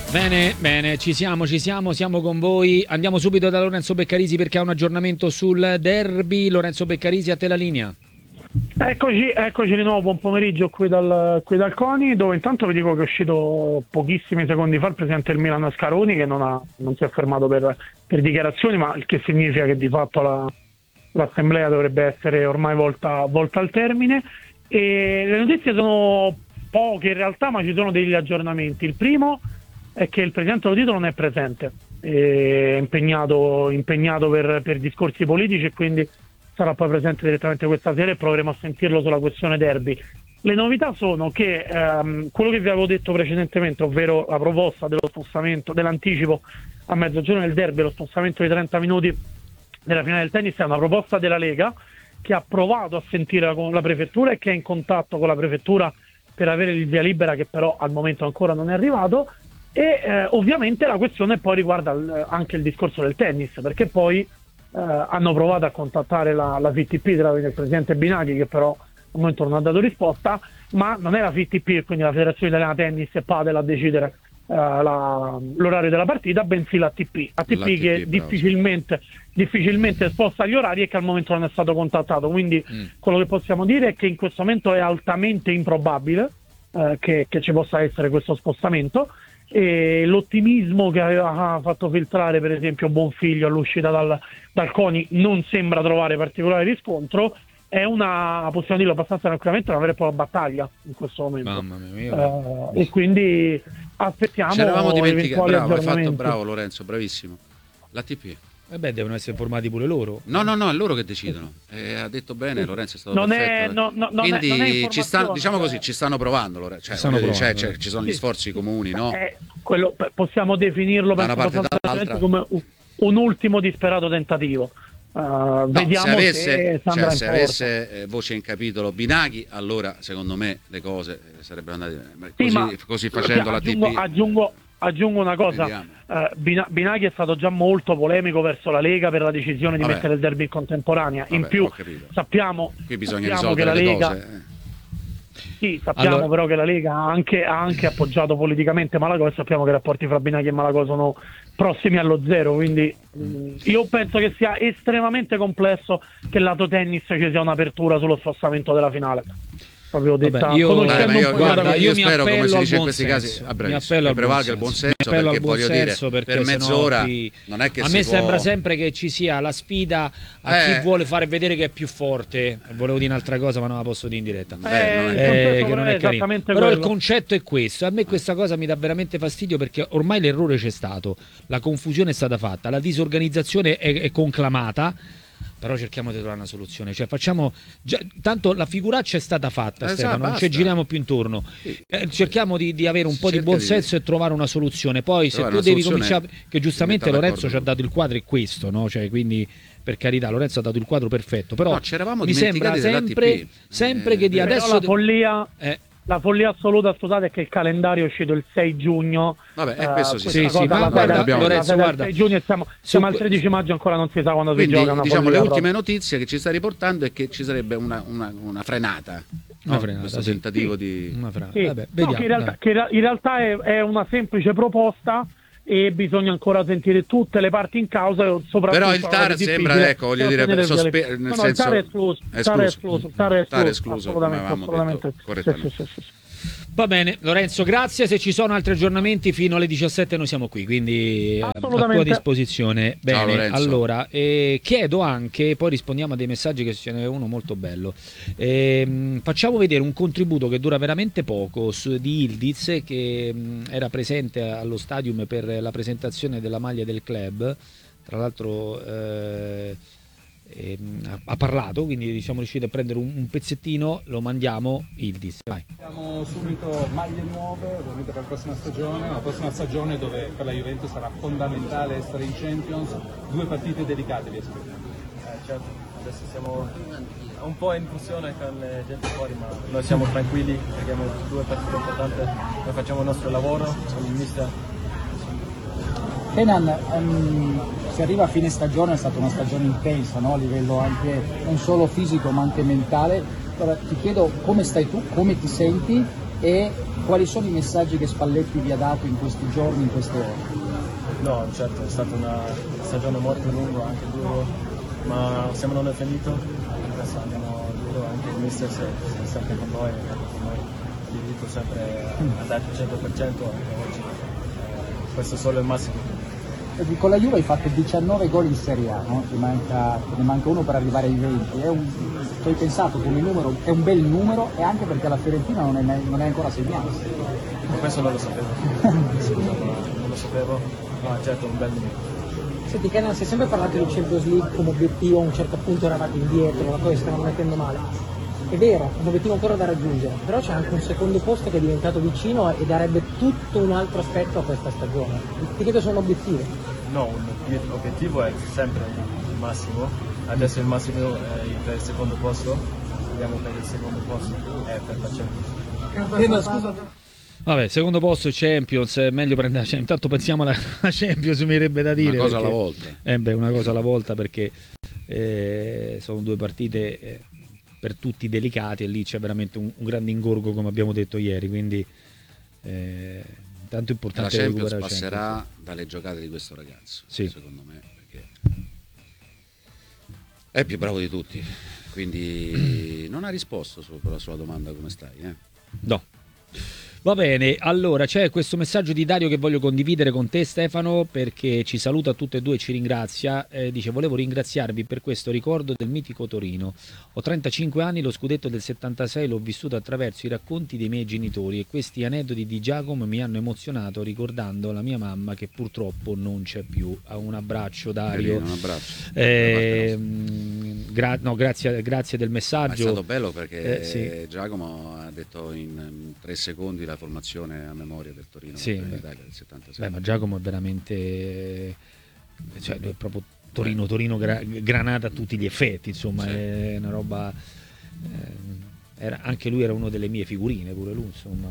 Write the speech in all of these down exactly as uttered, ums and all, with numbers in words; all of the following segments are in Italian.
Bene, bene, ci siamo, ci siamo, siamo con voi. Andiamo subito da Lorenzo Beccarisi perché ha un aggiornamento sul derby. Lorenzo Beccarisi, a te la linea. Eccoci, eccoci di nuovo, buon pomeriggio qui dal, qui dal CONI, dove intanto vi dico che è uscito pochissimi secondi fa il presidente del Milan Scaroni, che non, ha, non si è fermato per, per dichiarazioni, ma il che significa che di fatto la, l'assemblea dovrebbe essere ormai volta, volta al termine. E le notizie sono poche in realtà, ma ci sono degli aggiornamenti. Il primo è che il presidente dello titolo non è presente, è impegnato, impegnato per, per discorsi politici e quindi sarà poi presente direttamente questa sera e proveremo a sentirlo sulla questione derby. Le novità sono che ehm, quello che vi avevo detto precedentemente, ovvero la proposta dello spostamento, dell'anticipo a mezzogiorno del derby, lo spostamento di trenta minuti della finale del tennis, è una proposta della Lega che ha provato a sentire con la prefettura e che è in contatto con la prefettura per avere il via libera, che però al momento ancora non è arrivato. E eh, ovviamente la questione poi riguarda l- anche il discorso del tennis, perché poi Uh, hanno provato a contattare la, la V T P del presidente Binaghi, che però al momento non ha dato risposta, ma non è la V T P, quindi la Federazione Italiana Tennis e Padel, a decidere uh, la, l'orario della partita, bensì l'A T P, A T P che difficilmente, difficilmente sposta gli orari e che al momento non è stato contattato, quindi mm. quello che possiamo dire è che in questo momento è altamente improbabile uh, che, che ci possa essere questo spostamento. E l'ottimismo che aveva fatto filtrare per esempio Bonfiglio all'uscita dal, dal CONI non sembra trovare particolare riscontro. È una, possiamo dirlo abbastanza tranquillamente, una vera e propria battaglia in questo momento. Mamma mia, uh, e quindi aspettiamo. Ci eravamo dimenticati. Bravo, hai fatto bravo Lorenzo, bravissimo. L'A T P. Eh beh, devono essere informati pure loro. No, no, no, è loro che decidono. Eh, ha detto bene, Lorenzo è stato non perfetto. È, no, no, Quindi non è ci stanno, diciamo così, ci stanno provando, Lorenzo. Cioè, stanno provando, cioè, cioè, ci sono gli sforzi comuni, no? Eh, quello, possiamo definirlo da una parte dall'altra come un, un ultimo disperato tentativo. Uh, no, vediamo se avesse, se, cioè, se avesse eh, voce in capitolo Binaghi, allora secondo me le cose sarebbero andate così, sì, ma, così facendo aggiungo, la T P. Aggiungo, aggiungo una cosa, uh, Binaghi è stato già molto polemico verso la Lega per la decisione di Vabbè. mettere il derby in contemporanea. Vabbè, in più sappiamo, qui bisogna sappiamo che la le Lega cose, eh. Sì, sappiamo allora, però che la Lega ha anche, ha anche appoggiato politicamente Malagò e sappiamo che i rapporti fra Binaghi e Malagò sono prossimi allo zero, quindi mh, io penso che sia estremamente complesso che lato tennis ci sia un'apertura sullo spostamento della finale. Proprio detta, Vabbè, io, Vabbè, io, guarda, io, io spero, mi come si dice in buon questi senso. casi, a breve, mi appello che prevalga il buon senso, perché buon voglio senso dire, perché per mezz'ora qui, non è che a si me può... sembra sempre che ci sia la sfida a eh. chi vuole fare vedere che è più forte. Volevo dire un'altra cosa, ma non la posso dire in diretta. Eh, non è, eh, che non è carino. Però quello. il concetto è questo. A me questa cosa mi dà veramente fastidio, perché ormai l'errore c'è stato, la confusione è stata fatta, la disorganizzazione è, è conclamata. Però cerchiamo di trovare una soluzione, cioè facciamo già, tanto la figuraccia è stata fatta, eh, Stefano, sa, non ci giriamo più intorno. Sì. Eh, cerchiamo di, di avere un po' di buon senso di... e trovare una soluzione. Poi se tu devi cominciare, che giustamente Lorenzo ci ha dato il quadro, è questo, no? Cioè, quindi per carità, Lorenzo ha dato il quadro perfetto, però no, c'eravamo mi sembra sempre, sempre eh, che di adesso la follia eh, La follia assoluta, scusate, è che il calendario è uscito il sei giugno. Vabbè, è questo uh, si sì, sì, ma guarda, Lorenzo, guarda, sei giugno e siamo, siamo al tredici maggio, ancora non si sa quando si gioca. Una diciamo, le ultime proprio. notizie che ci sta riportando è che ci sarebbe una, una, una frenata. Una no? frenata, questo sì. tentativo sì. di una frenata. Sì. Vabbè, No, vediamo, che in realtà, che in realtà è, è una semplice proposta e bisogna ancora sentire tutte le parti in causa, soprattutto però il T A R sembra, ecco, voglio dire, per sospe- nel no, senso no, il T A R è escluso, è il T A R è escluso, il T A R è escluso, escluso, assolutamente, come avevamo assolutamente. detto correttamente. Sì, sì, sì, sì. Va bene, Lorenzo, grazie. Se ci sono altri aggiornamenti fino alle diciassette noi siamo qui, quindi a tua disposizione. Bene, ciao, Lorenzo. Allora, eh, chiedo anche, poi rispondiamo a dei messaggi, che ce n'è uno molto bello. Eh, facciamo vedere un contributo che dura veramente poco su, di Ildiz, che mh, era presente allo stadium per la presentazione della maglia del club. Tra l'altro eh, eh, ha parlato, quindi siamo riusciti a prendere un, un pezzettino, lo mandiamo. Ildiz, vai. Abbiamo subito maglie nuove ovviamente per la prossima stagione, la prossima stagione dove per la Juventus sarà fondamentale essere in Champions, due partite dedicate vi aspettiamo. Eh, certo, adesso siamo un po' in fusione con le gente fuori, ma noi siamo tranquilli perché abbiamo due partite importanti, noi facciamo il nostro lavoro con il mister. Kenan, um, si arriva a fine stagione, è stata una stagione intensa, no? A livello anche non solo fisico ma anche mentale. Allora, ti chiedo come stai tu, come ti senti E quali sono i messaggi che Spalletti vi ha dato in questi giorni, in queste ore? No, certo, è stata una stagione molto lunga, anche duro, ma siamo non è finito, adesso andiamo duro, anche il mister è sempre con noi, con noi. Ti invito sempre a darci il cento per cento anche oggi, eh, questo è solo il massimo. Con la Juve hai fatto diciannove gol in Serie A, no? Ti manca, ne manca uno per arrivare ai venti. È un, tu hai pensato come numero, è un bel numero, e anche perché la Fiorentina non è, non è ancora segnato. Questo non lo sapevo, scusa, non lo sapevo, ma certo è un bel numero. Senti Kenan, si è sempre parlato di Champions League come obiettivo, a un certo punto eravate indietro, la cosa stavamo mettendo male. È vero, un obiettivo ancora da raggiungere, però c'è anche un secondo posto che è diventato vicino e darebbe tutto un altro aspetto a questa stagione. Ti chiedo se è un obiettivo. No, l'obiettivo è sempre il massimo, adesso il massimo è per il secondo posto, andiamo per il secondo posto e per la Champions. Scusa. Vabbè, secondo posto Champions, è meglio prendere, cioè, intanto pensiamo alla Champions, mi verrebbe da dire. Una cosa perché, alla volta. Eh beh, una cosa alla volta, perché eh, sono due partite eh, per tutti delicati e lì c'è veramente un, un grande ingorgo, come abbiamo detto ieri, quindi eh, tanto importante la Champions recuperare passerà Champions. dalle giocate di questo ragazzo, sì, secondo me, perché è più bravo di tutti, quindi non ha risposto su, però, sulla domanda come stai, eh? No. Va bene, allora c'è questo messaggio di Dario che voglio condividere con te, Stefano, perché ci saluta tutte e due e ci ringrazia. Eh, dice: volevo ringraziarvi per questo ricordo del mitico Torino. Ho trentacinque anni, lo scudetto del settantasei l'ho vissuto attraverso i racconti dei miei genitori, e questi aneddoti di Giacomo mi hanno emozionato ricordando la mia mamma che purtroppo non c'è più. Un abbraccio, Dario. Un abbraccio. Eh, gra- no, grazie, grazie del messaggio. Ma è stato bello perché eh, sì. Giacomo ha detto in tre secondi la formazione a memoria del Torino, sì. dell'Italia del settantasei. Beh, ma Giacomo è veramente, cioè, è proprio Torino, Torino gra- Granata a tutti gli effetti, insomma, sì. È una roba. Eh, era, anche lui era uno delle mie figurine, pure lui, insomma,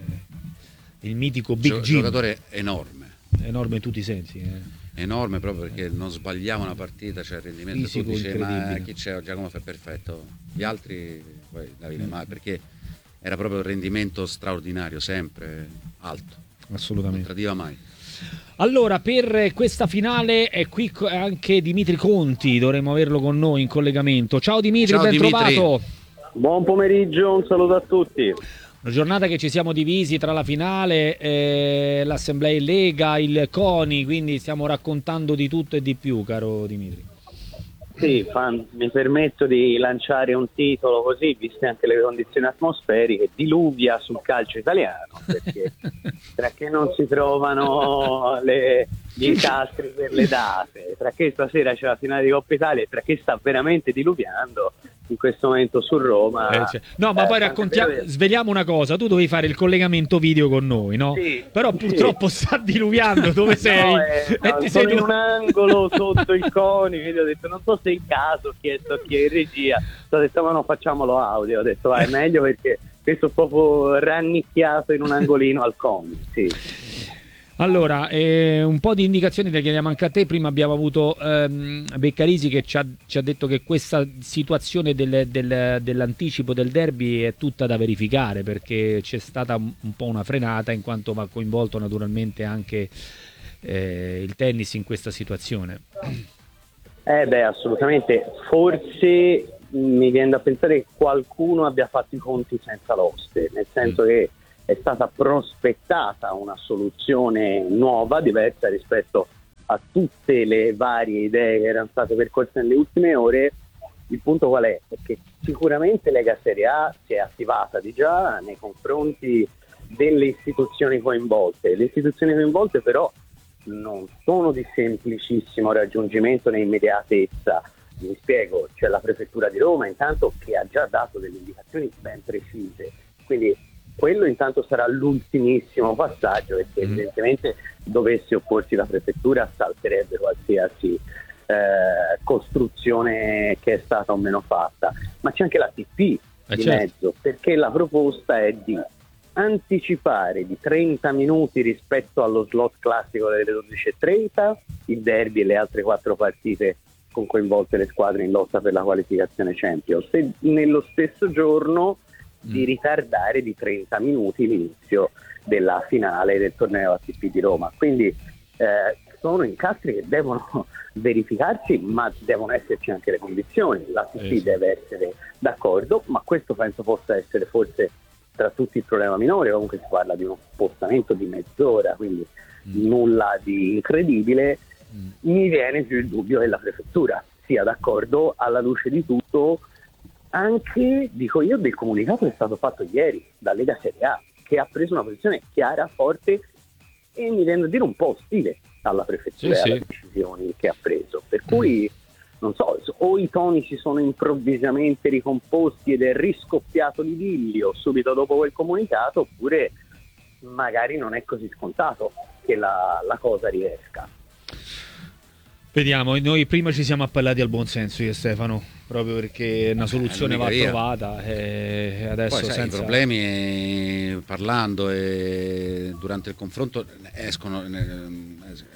eh, il mitico Big Gio- Jim. Giocatore enorme, enorme in tutti i sensi. Eh. Enorme proprio perché non sbagliava una partita, cioè il rendimento. Fisico, tu dici, ma chi c'è? Giacomo fa perfetto, gli altri poi Davide mm. mai, perché era proprio un rendimento straordinario, sempre alto, assolutamente, non tradiva mai. Allora, per questa finale è qui anche Dimitri Conti, dovremmo averlo con noi in collegamento. Ciao Dimitri, Ciao, ben Dimitri. trovato. Buon pomeriggio, un saluto a tutti. Una giornata che ci siamo divisi tra la finale, eh, l'Assemblea in Lega, il CONI, quindi stiamo raccontando di tutto e di più, caro Dimitri. Sì, fan, mi permetto di lanciare un titolo così, viste anche le condizioni atmosferiche: diluvia sul calcio italiano, perché tra che non si trovano le, gli incastri per le date, tra che stasera c'è la finale di Coppa Italia e tra che sta veramente diluviando in questo momento su Roma. Eh, cioè. No, ma eh, poi raccontiamo, sveliamo una cosa: tu dovevi fare il collegamento video con noi, no? Sì, però purtroppo sì. Sta diluviando, dove sei? No, eh, no, ti sono sei in un angolo sotto il CONI, quindi ho detto non so se in caso, ho chiesto a chi è in regia, ho detto ma no, facciamolo audio, ho detto vai, è meglio perché questo proprio rannicchiato in un angolino al CONI, sì. Allora, eh, un po' di indicazioni le chiediamo anche a te. Prima abbiamo avuto ehm, Beccarisi che ci ha, ci ha detto che questa situazione del, del, dell'anticipo del derby è tutta da verificare, perché c'è stata un, un po' una frenata, in quanto va coinvolto naturalmente anche eh, il tennis in questa situazione. Eh beh, assolutamente. Forse mi viene da pensare che qualcuno abbia fatto i conti senza l'oste, nel senso mm. che è stata prospettata una soluzione nuova, diversa rispetto a tutte le varie idee che erano state percorse nelle ultime ore. Il punto qual è? Perché sicuramente Lega Serie A si è attivata di già nei confronti delle istituzioni coinvolte. Le istituzioni coinvolte però non sono di semplicissimo raggiungimento né immediatezza. Mi spiego, c'è la Prefettura di Roma intanto che ha già dato delle indicazioni ben precise, quindi quello intanto sarà l'ultimissimo passaggio, perché mm. evidentemente dovesse opporsi la prefettura salterebbe qualsiasi eh, costruzione che è stata o meno fatta. Ma c'è anche la T P eh di certo. mezzo, perché la proposta è di anticipare di trenta minuti rispetto allo slot classico delle dodici e trenta il derby e le altre quattro partite con coinvolte le squadre in lotta per la qualificazione Champions, e nello stesso giorno di ritardare di trenta minuti l'inizio della finale del torneo A T P di Roma. Quindi eh, sono incastri che devono verificarsi, ma devono esserci anche le condizioni. L'A T P Eh sì. deve essere d'accordo, ma questo penso possa essere forse tra tutti il problema minore. Comunque si parla di uno spostamento di mezz'ora, quindi mm. nulla di incredibile. Mm. Mi viene più il dubbio che la prefettura sia d'accordo alla luce di tutto, anche, dico io, del comunicato che è stato fatto ieri da Lega Serie A, che ha preso una posizione chiara, forte e mi viene a dire un po' ostile alla prefettura sì, e alle sì. decisioni che ha preso. Per cui non so, o i toni si sono improvvisamente ricomposti ed è riscoppiato l'idillio subito dopo quel comunicato, oppure magari non è così scontato che la, la cosa riesca. Vediamo, noi prima ci siamo appellati al buonsenso io e Stefano, proprio perché una soluzione va via. trovata e adesso Poi, sai, senza... i problemi eh, parlando e durante il confronto escono ne,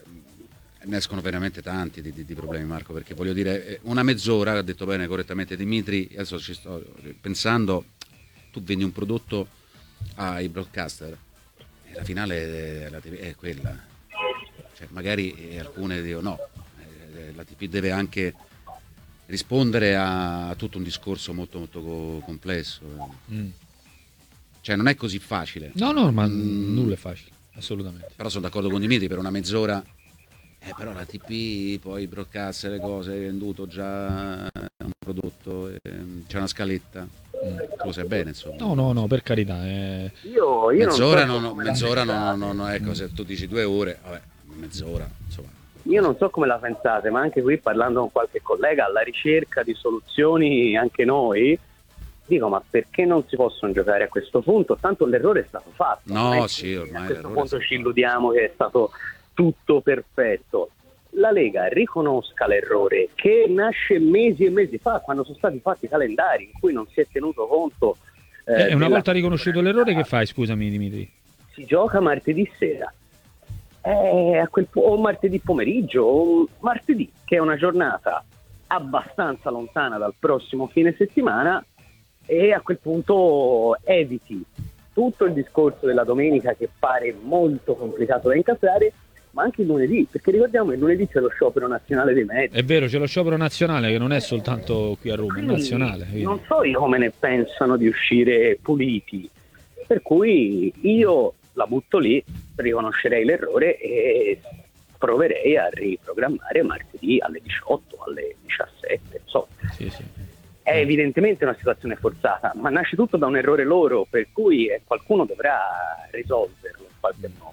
ne escono veramente tanti di, di, di problemi, Marco, perché voglio dire, una mezz'ora, ha detto bene correttamente Dimitri, adesso ci sto pensando, tu vendi un prodotto ai broadcaster e la finale è, è quella, cioè, magari alcune dicono no, l'A T P deve anche rispondere a tutto un discorso molto molto complesso, mm. cioè non è così facile. No, no, ma mm. nulla è facile, assolutamente. Però sono d'accordo con Dimitri, per una mezz'ora, eh, però l'A T P, poi broadcast, le cose, è venduto già un prodotto, eh, c'è una scaletta, mm. lo sai bene, insomma. No, no, no, per carità. Eh... Io, io mezz'ora non so non, mezz'ora non, non, non, ecco, se tu dici due ore, vabbè, mezz'ora, insomma. Io non so come la pensate, ma anche qui parlando con qualche collega alla ricerca di soluzioni, anche noi, dico, ma perché non si possono giocare a questo punto? Tanto l'errore è stato fatto. No, sì, ormai a questo punto ci illudiamo che è stato tutto perfetto. La Lega riconosca l'errore che nasce mesi e mesi fa, quando sono stati fatti calendari in cui non si è tenuto conto. Eh, eh, una volta riconosciuto l'errore, che fai? Scusami, Dimitri. Si gioca martedì sera. Eh, a quel po- o martedì pomeriggio o martedì, che è una giornata abbastanza lontana dal prossimo fine settimana, e a quel punto eviti tutto il discorso della domenica che pare molto complicato da incastrare, ma anche il lunedì, perché ricordiamo che il lunedì c'è lo sciopero nazionale dei mezzi. È vero, c'è lo sciopero nazionale che non è soltanto qui a Roma, è nazionale. Quindi. Non so io come ne pensano di uscire puliti, per cui io la butto lì, riconoscerei l'errore e proverei a riprogrammare martedì alle diciotto, alle diciassette, so. Sì, sì. È evidentemente una situazione forzata, ma nasce tutto da un errore loro, per cui qualcuno dovrà risolverlo in qualche modo.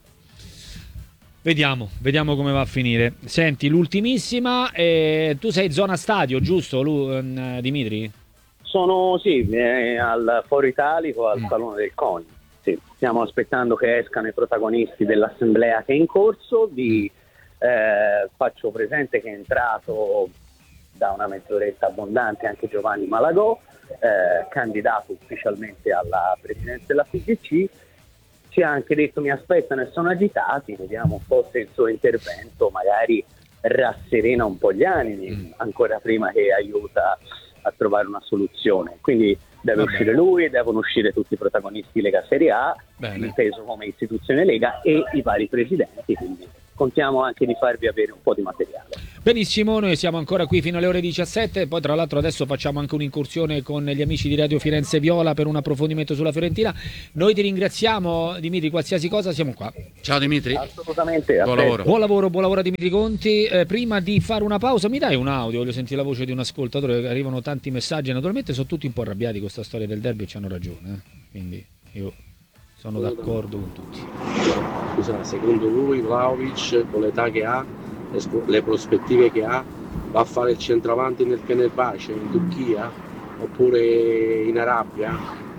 Vediamo, vediamo come va a finire. Senti, l'ultimissima, eh, tu sei zona stadio, giusto, Lu, eh, Dimitri? Sono, sì, eh, al Foro Italico, al mm. Salone del CONI. Sì, stiamo aspettando che escano i protagonisti dell'assemblea che è in corso. Vi eh, faccio presente che è entrato da una mezz'oretta abbondante anche Giovanni Malagò, eh, candidato ufficialmente alla presidenza della F I G C. Ci ha anche detto mi aspettano e sono agitati, vediamo un po' se il suo intervento magari rasserena un po' gli animi, mm. ancora prima che aiuta a trovare una soluzione. Quindi deve Vabbè. uscire lui, devono uscire tutti i protagonisti Lega Serie A, Bene. inteso come istituzione Lega, e i vari presidenti, quindi contiamo anche di farvi avere un po' di materiale. Benissimo, noi siamo ancora qui fino alle ore diciassette, poi tra l'altro adesso facciamo anche un'incursione con gli amici di Radio Firenze Viola per un approfondimento sulla Fiorentina. Noi ti ringraziamo, Dimitri, qualsiasi cosa siamo qua. Ciao Dimitri. Assolutamente. Buon lavoro. Buon lavoro, buon lavoro a Dimitri Conti. Eh, prima di fare una pausa mi dai un audio, voglio sentire la voce di un ascoltatore, arrivano tanti messaggi, naturalmente sono tutti un po' arrabbiati con questa storia del derby e ci hanno ragione, eh? Quindi io sono d'accordo con tutti. Scusa, secondo lui Vlahovic con l'età che ha, le prospettive che ha, va a fare il centravanti nel Fenerbahce in Turchia oppure in Arabia,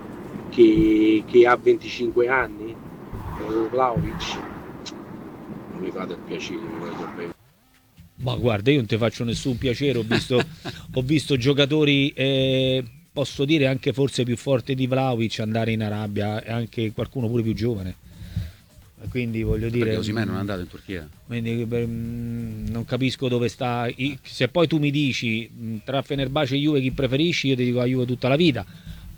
che, che ha venticinque anni? Vlahovic, non mi fate il piacere, mi volete bene. Ma guarda, io non ti faccio nessun piacere, ho visto, ho visto giocatori, eh, posso dire anche forse più forti di Vlahovic andare in Arabia, e anche qualcuno pure più giovane. Quindi voglio dire, perché Osimhen non è andato in Turchia, quindi, beh, non capisco dove sta. Se poi tu mi dici tra Fenerbahce e Juve chi preferisci, io ti dico a Juve tutta la vita,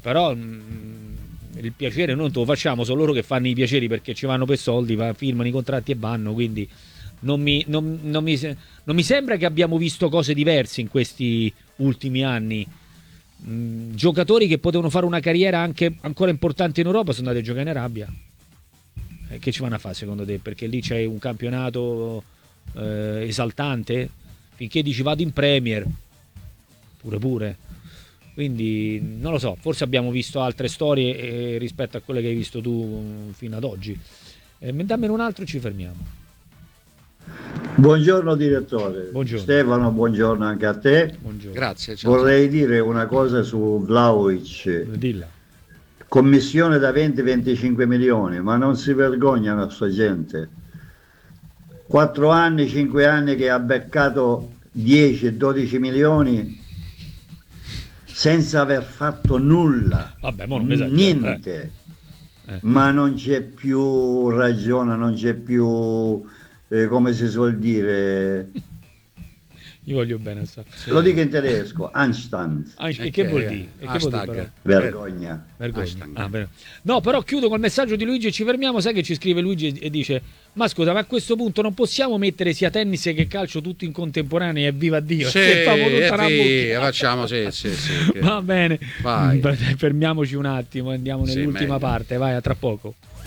però mh, il piacere noi non te lo facciamo, sono loro che fanno i piaceri perché ci vanno per soldi, va, firmano i contratti e vanno, quindi non mi, non, non, mi, non mi sembra che abbiamo visto cose diverse in questi ultimi anni. Mm, giocatori che potevano fare una carriera anche ancora importante in Europa sono andati a giocare in Arabia. Eh, che ci vanno a fare secondo te? Perché lì c'è un campionato eh, esaltante, finché dici vado in Premier pure pure, quindi non lo so, forse abbiamo visto altre storie eh, rispetto a quelle che hai visto tu fino ad oggi. Eh, dammene un altro e ci fermiamo. Buongiorno direttore. Buongiorno. Stefano, buongiorno anche a te. Buongiorno. Grazie. Ciao. Vorrei dire una cosa su Vlahovic. Dilla. Commissione da venti venticinque milioni, ma non si vergognano sta gente. quattro anni, cinque anni che ha beccato dieci dodici milioni senza aver fatto nulla. Vabbè, mo non mi esagero, niente. Eh. Ma non c'è più ragione, non c'è più eh, come si suol dire, io voglio bene so. lo dico in tedesco, Anstand. Ah, e che vuol dire? E che vuol dire però? Vergogna. Vergogna. Ah, vero. No, però chiudo col messaggio di Luigi e ci fermiamo. Sai che ci scrive Luigi e dice: ma scusa, ma a questo punto non possiamo mettere sia tennis che calcio tutto in contemporanea e viva Dio? Sì, e famo tutta e una via, bucchia. facciamo sì, sì, sì, che- Va bene. Vai. Fermiamoci un attimo, andiamo Sì, nell'ultima meglio. parte. Vai, a tra poco.